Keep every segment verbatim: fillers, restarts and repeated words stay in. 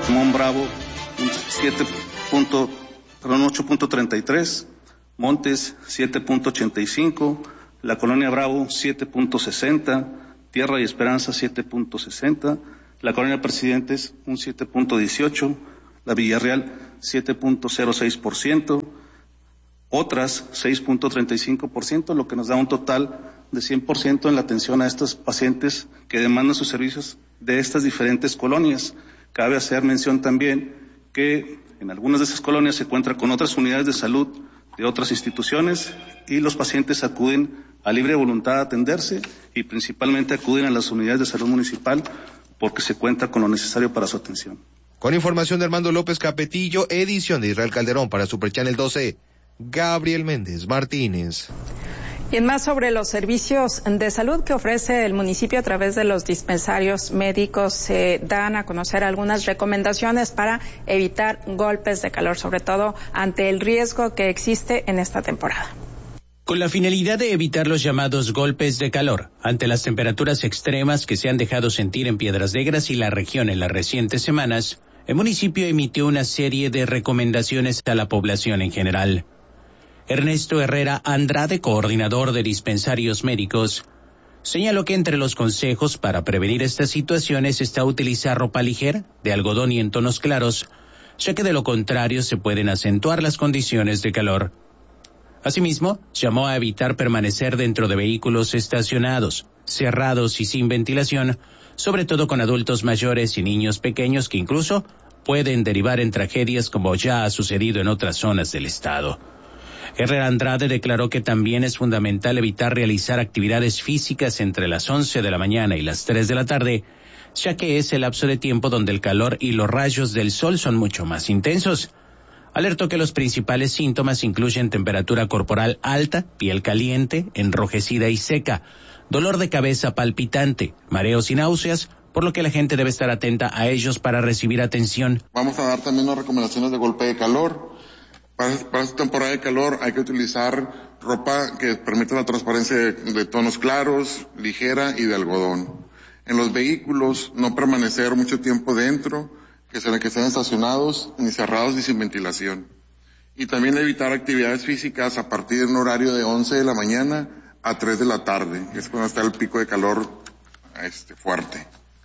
Cuauhtémoc Bravo, un siete punto, perdón, ocho punto treinta y tres, Montes siete punto ochenta y cinco, la Colonia Bravo siete punto sesenta, Tierra y Esperanza siete punto sesenta, la Colonia Presidentes un siete punto dieciocho, la Villarreal siete punto cero seis por ciento, otras seis punto treinta y cinco por ciento, lo que nos da un total de cien por ciento en la atención a estos pacientes que demandan sus servicios de estas diferentes colonias. Cabe hacer mención también que en algunas de esas colonias se encuentra con otras unidades de salud de otras instituciones y los pacientes acuden a libre voluntad a atenderse y principalmente acuden a las unidades de salud municipal porque se cuenta con lo necesario para su atención. Con información de Armando López Capetillo, edición de Israel Calderón para Super Channel doce, Gabriel Méndez Martínez. Y en más sobre los servicios de salud que ofrece el municipio a través de los dispensarios médicos, se dan a conocer algunas recomendaciones para evitar golpes de calor, sobre todo ante el riesgo que existe en esta temporada. Con la finalidad de evitar los llamados golpes de calor, ante las temperaturas extremas que se han dejado sentir en Piedras Negras y la región en las recientes semanas, el municipio emitió una serie de recomendaciones a la población en general. Ernesto Herrera Andrade, coordinador de dispensarios médicos, señaló que entre los consejos para prevenir estas situaciones está utilizar ropa ligera, de algodón y en tonos claros, ya que de lo contrario se pueden acentuar las condiciones de calor. Asimismo, llamó a evitar permanecer dentro de vehículos estacionados, cerrados y sin ventilación, sobre todo con adultos mayores y niños pequeños que incluso pueden derivar en tragedias como ya ha sucedido en otras zonas del estado. Herrera Andrade declaró que también es fundamental evitar realizar actividades físicas entre las once de la mañana y las tres de la tarde, ya que es el lapso de tiempo donde el calor y los rayos del sol son mucho más intensos. Alertó que los principales síntomas incluyen temperatura corporal alta, piel caliente, enrojecida y seca, dolor de cabeza palpitante, mareos y náuseas, por lo que la gente debe estar atenta a ellos para recibir atención. Vamos a dar también unas recomendaciones de golpe de calor. Para, para esta temporada de calor hay que utilizar ropa que permita la transparencia de, de tonos claros, ligera y de algodón. En los vehículos no permanecer mucho tiempo dentro, que sean que estén estacionados, ni cerrados ni sin ventilación. Y también evitar actividades físicas a partir de un horario de once de la mañana a tres de la tarde, que es cuando está el pico de calor este, fuerte.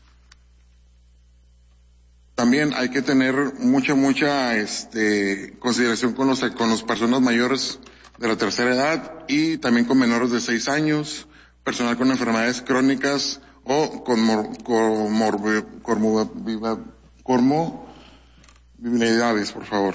También hay que tener mucha, mucha este, consideración con los, con las personas mayores de la tercera edad y también con menores de seis años, personal con enfermedades crónicas o con comorbilidades, por favor.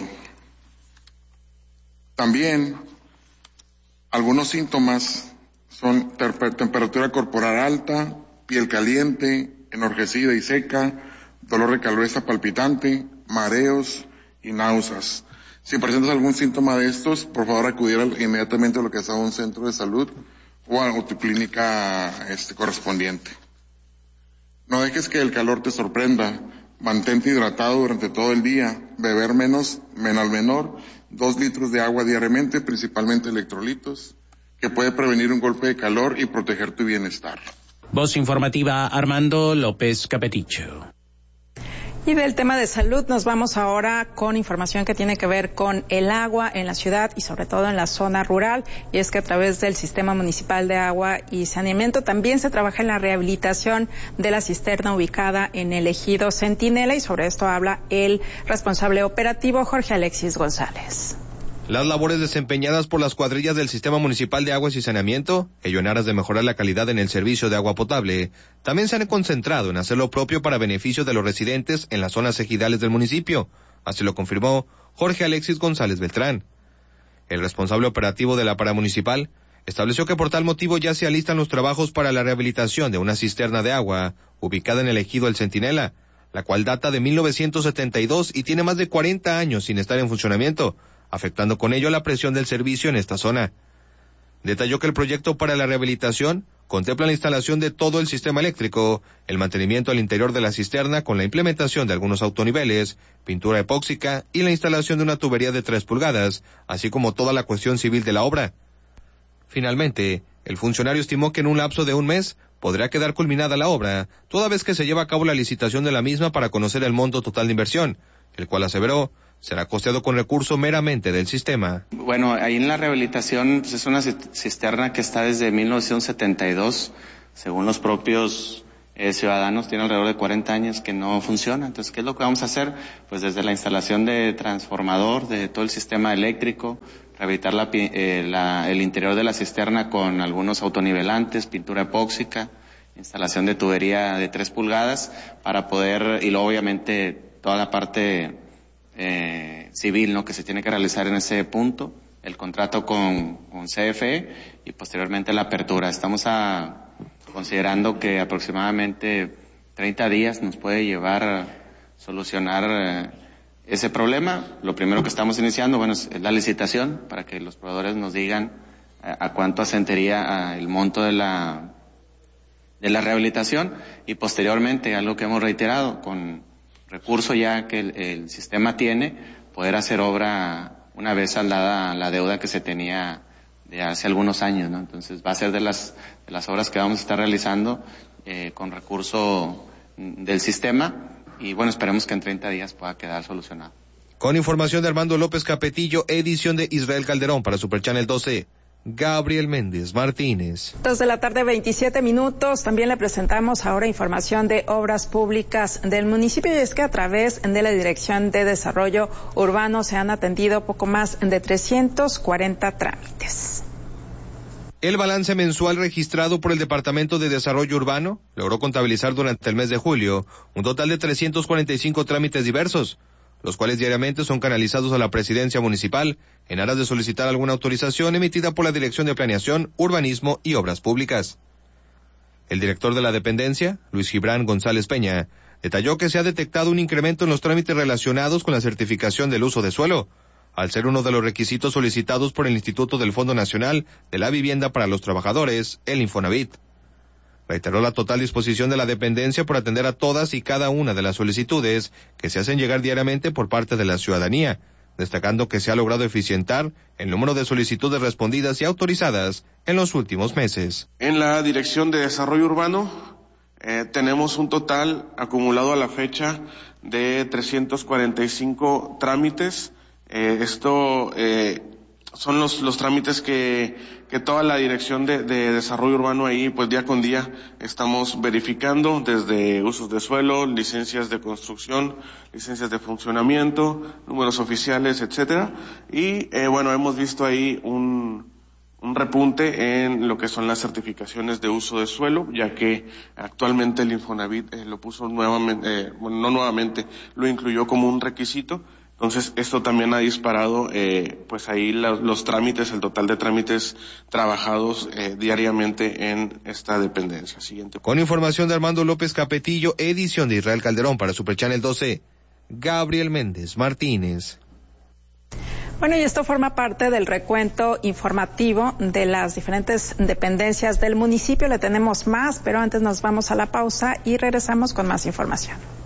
También algunos síntomas son ter- temperatura corporal alta, piel caliente, enrojecida y seca, dolor de cabeza palpitante, mareos y náuseas. Si presentas algún síntoma de estos, por favor acudir inmediatamente a lo que es a un centro de salud o a tu clínica este, correspondiente. No dejes que el calor te sorprenda. Mantente hidratado durante todo el día. Beber menos, menos al menor, dos litros de agua diariamente, principalmente electrolitos, que puede prevenir un golpe de calor y proteger tu bienestar. Voz informativa Armando López Capetillo. Y del tema de salud nos vamos ahora con información que tiene que ver con el agua en la ciudad y sobre todo en la zona rural. Y es que a través del Sistema Municipal de Agua y Saneamiento también se trabaja en la rehabilitación de la cisterna ubicada en el ejido Centinela, y sobre esto habla el responsable operativo Jorge Alexis González. Las labores desempeñadas por las cuadrillas del Sistema Municipal de Aguas y Saneamiento, ello en aras de mejorar la calidad en el servicio de agua potable, también se han concentrado en hacer lo propio para beneficio de los residentes en las zonas ejidales del municipio. Así lo confirmó Jorge Alexis González Beltrán. El responsable operativo de la paramunicipal estableció que por tal motivo ya se alistan los trabajos para la rehabilitación de una cisterna de agua ubicada en el ejido El Centinela, la cual data de mil novecientos setenta y dos y tiene más de cuarenta años sin estar en funcionamiento, afectando con ello la presión del servicio en esta zona. Detalló que el proyecto para la rehabilitación contempla la instalación de todo el sistema eléctrico, el mantenimiento al interior de la cisterna con la implementación de algunos autoniveles, pintura epóxica y la instalación de una tubería de tres pulgadas, así como toda la cuestión civil de la obra. Finalmente, el funcionario estimó que en un lapso de un mes podrá quedar culminada la obra, toda vez que se lleva a cabo la licitación de la misma para conocer el monto total de inversión, el cual aseveró será costeado con recurso meramente del sistema. Bueno, ahí en la rehabilitación pues es una cisterna que está desde mil novecientos setenta y dos, según los propios eh, ciudadanos, tiene alrededor de cuarenta años que no funciona. Entonces, ¿qué es lo que vamos a hacer? Pues desde la instalación de transformador, de todo el sistema eléctrico, rehabilitar la, eh, la, el interior de la cisterna con algunos autonivelantes, pintura epóxica, instalación de tubería de tres pulgadas para poder, y luego obviamente toda la parte eh, civil, ¿no?, que se tiene que realizar en ese punto, el contrato con, con C F E y posteriormente la apertura. Estamos a, considerando que aproximadamente treinta días nos puede llevar a solucionar eh, ese problema. Lo primero que estamos iniciando, bueno, es, es la licitación para que los proveedores nos digan eh, a cuánto ascendería a el monto de la de la rehabilitación y posteriormente, algo que hemos reiterado, con recurso ya que el, el sistema tiene, poder hacer obra una vez saldada la deuda que se tenía de hace algunos años, ¿no? Entonces va a ser de las de las obras que vamos a estar realizando eh, con recurso del sistema y bueno, esperemos que en treinta días pueda quedar solucionado. Con información de Armando López Capetillo, edición de Israel Calderón para Super Channel doce. Gabriel Méndez Martínez. Dos de la tarde, veintisiete minutos. También le presentamos ahora información de obras públicas del municipio, y es que a través de la Dirección de Desarrollo Urbano se han atendido poco más de trescientos cuarenta trámites. El balance mensual registrado por el Departamento de Desarrollo Urbano logró contabilizar durante el mes de julio un total de trescientos cuarenta y cinco trámites diversos, los cuales diariamente son canalizados a la Presidencia Municipal en aras de solicitar alguna autorización emitida por la Dirección de Planeación, Urbanismo y Obras Públicas. El director de la dependencia, Luis Gibran González Peña, detalló que se ha detectado un incremento en los trámites relacionados con la certificación del uso de suelo, al ser uno de los requisitos solicitados por el Instituto del Fondo Nacional de la Vivienda para los Trabajadores, el Infonavit. Reiteró la total disposición de la dependencia por atender a todas y cada una de las solicitudes que se hacen llegar diariamente por parte de la ciudadanía, destacando que se ha logrado eficientar el número de solicitudes respondidas y autorizadas en los últimos meses. En la Dirección de Desarrollo Urbano eh, tenemos un total acumulado a la fecha de trescientos cuarenta y cinco trámites. Eh, esto eh, son los, los trámites que, que toda la Dirección de, de Desarrollo Urbano ahí, pues día con día estamos verificando, desde usos de suelo, licencias de construcción, licencias de funcionamiento, números oficiales, etcétera. Y eh, bueno, hemos visto ahí un, un repunte en lo que son las certificaciones de uso de suelo, ya que actualmente el Infonavit eh, lo puso nuevamente, eh, bueno, no nuevamente, lo incluyó como un requisito. Entonces, esto también ha disparado, eh, pues ahí la, los trámites, el total de trámites trabajados eh, diariamente en esta dependencia. Siguiente. Con información de Armando López Capetillo, edición de Israel Calderón para Super Channel doce. Gabriel Méndez Martínez. Bueno, y esto forma parte del recuento informativo de las diferentes dependencias del municipio. Le tenemos más, pero antes nos vamos a la pausa y regresamos con más información.